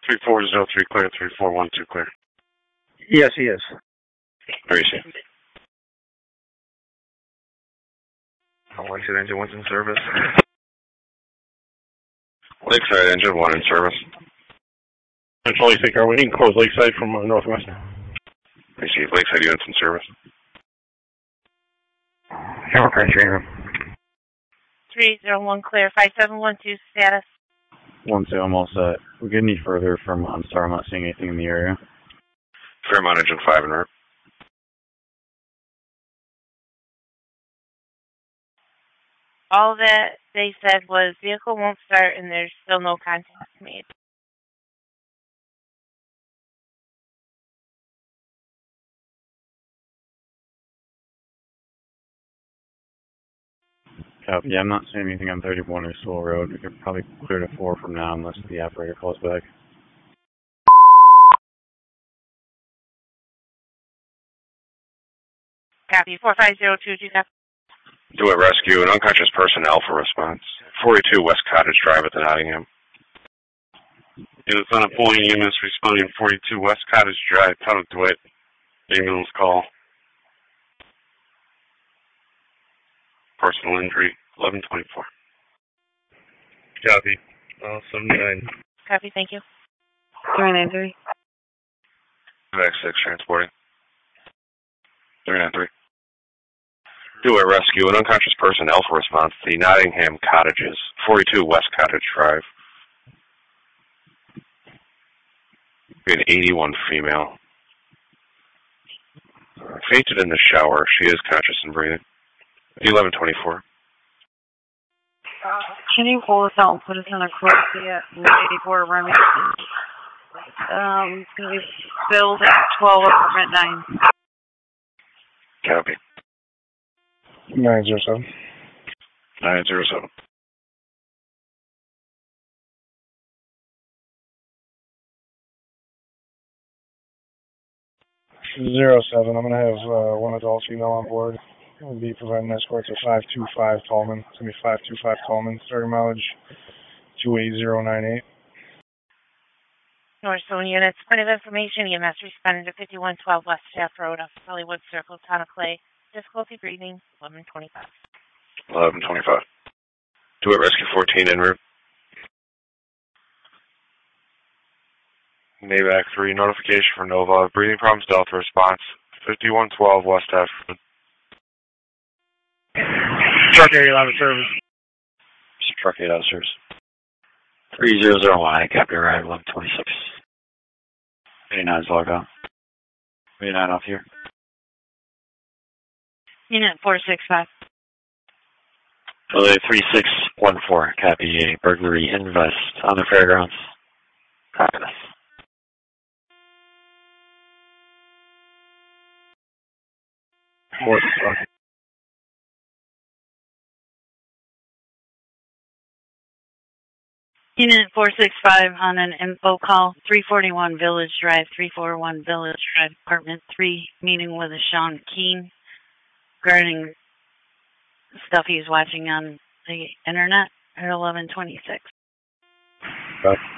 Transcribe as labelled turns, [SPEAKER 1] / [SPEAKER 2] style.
[SPEAKER 1] 3403 clear, 3412 clear.
[SPEAKER 2] Yes, he is.
[SPEAKER 1] Where is he?
[SPEAKER 2] Lakeside Engine 1's in service.
[SPEAKER 1] Lakeside Engine 1 in service.
[SPEAKER 3] Central Lakeside Car waiting, close Lakeside from northwest.
[SPEAKER 1] I see Lakeside units in service.
[SPEAKER 2] Okay,
[SPEAKER 4] 301 clear, 5712 status.
[SPEAKER 5] 1-2, I'm all set. If we get any further from OnStar, I'm not seeing anything in the area.
[SPEAKER 1] Fairmont Engine 5 en route.
[SPEAKER 4] All that they said was vehicle won't start and there's still no contact made.
[SPEAKER 5] Copy. Yeah, I'm not seeing anything on 31 or Sewell Road. We could probably clear to 4 from now unless the operator calls back.
[SPEAKER 4] Copy, 4502,
[SPEAKER 1] Do a rescue, an unconscious person, Alpha response. 42 West Cottage Drive at the Nottingham.
[SPEAKER 3] Units on a pulling EMS responding 42 West Cottage Drive, Town of DeWitt. Ambulance call. Personal injury, 1124.
[SPEAKER 2] Copy. 79.
[SPEAKER 4] Copy, thank you.
[SPEAKER 6] 393.
[SPEAKER 1] X6 transporting. 393. Do a rescue, an unconscious person, Alpha response, the Nottingham Cottages, 42 West Cottage Drive. Be an 81 female. Fainted in the shower. She is conscious and breathing. 1124.
[SPEAKER 6] Can you pull us out and put us in a close at 84 Remington? It's going to be billed at 12 apartment 9.
[SPEAKER 1] Copy.
[SPEAKER 2] 907.
[SPEAKER 1] 907.
[SPEAKER 2] Zero 07. I'm going to have one adult female on board. We'll be providing escort to 525 Tallman. It's going to be 525 Tallman. Starting mileage 28098.
[SPEAKER 4] Northzone units, point of information, EMS responding to 5112 West Staff Road off Hollywood Circle, Town of Clay. Difficulty breathing, 1125.
[SPEAKER 1] 1125. Do it, Rescue 14 en route. NAVAC 3, notification for Nova. Breathing problems, Delta response. 5112 West F.
[SPEAKER 2] Truck 8 out of service.
[SPEAKER 5] Truck 8 out of service. 3001, I copy arrival 1126. 89 is logged on. 89 off here.
[SPEAKER 6] Unit 465.
[SPEAKER 5] LA 3614, copy a burglary invest on the fairgrounds. Copy this.
[SPEAKER 6] Unit 465 on an info call, 341 Village Drive, 341 Village Drive, apartment 3, meeting with a Sean Keene regarding stuff he's watching on the internet at 1126.